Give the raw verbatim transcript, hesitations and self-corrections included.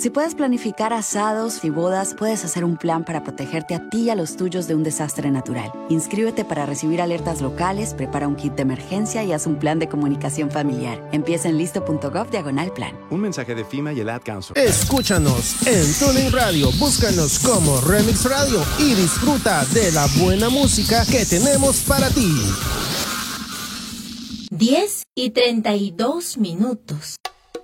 Si puedes planificar asados y bodas, puedes hacer un plan para protegerte a ti y a los tuyos de un desastre natural. Inscríbete para recibir alertas locales, prepara un kit de emergencia y haz un plan de comunicación familiar. Empieza en listo.gov diagonal plan. Un mensaje de FEMA y el Ad Council. Escúchanos en TuneIn Radio, búscanos como Remix Radio y disfruta de la buena música que tenemos para ti. diez y treinta y dos minutos.